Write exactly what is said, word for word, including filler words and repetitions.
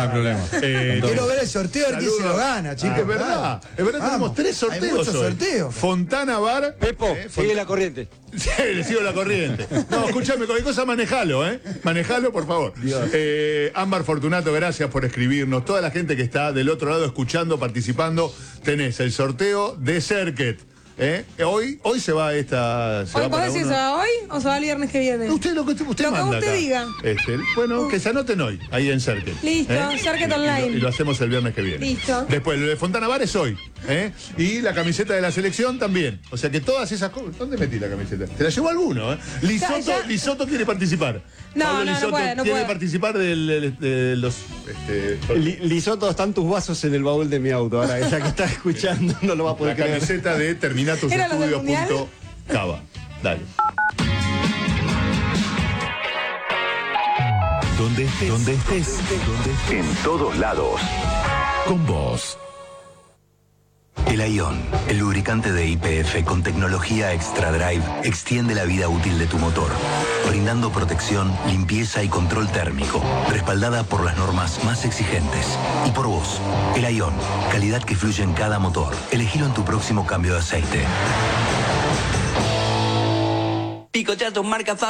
hay problema. Eh, Quiero ver el sorteo, a ver quién se lo gana, chicos. Ah, es verdad, es verdad, tenemos tres sorteos. Hay muchos hoy. sorteos. Fontana Bar. Pepo, eh, sigue la corriente. Sí, le sigo la corriente. No, escúchame, cualquier cosa manejalo, ¿eh? Manejalo, por favor. Eh, Ámbar Fortunato, gracias por escribirnos. Toda la gente que está del otro lado escuchando, participando, tenés el sorteo de Circuit. ¿Eh? Hoy, hoy se va esta. Se ¿Hoy va para podés decir uno. se va hoy o se va el viernes que viene? Usted lo que usted, usted Lo que manda usted acá. diga. Este, bueno, que se anoten hoy, ahí en Circuit. Listo, Circuit Y- y lo- Online. Y lo hacemos el viernes que viene. Listo. Después, lo de Fontana Bar es hoy. ¿eh? Y la camiseta de la selección también. O sea que todas esas cosas. ¿Dónde metí la camiseta? ¿Te la llevó alguno? ¿eh? Lisoto, Ya, ya. Lisoto quiere participar. No, Pablo no, no Lisoto puede, no quiere puede. participar del, del- de los. Este, Li- Lisoto, están tus vasos en el baúl de mi auto. Ahora, ella que está escuchando no lo va a la poder creer. camiseta de Terminatus ¿Era lo del Studio Mundial? punto Cava. Dale. Donde estés, donde estés, en todos lados. Con vos. El Ion, el lubricante de Y P F con tecnología Extra Drive, extiende la vida útil de tu motor, brindando protección, limpieza y control térmico, respaldada por las normas más exigentes. Y por vos, el Ion, calidad que fluye en cada motor. Elegilo en tu próximo cambio de aceite. Picotea tus marcas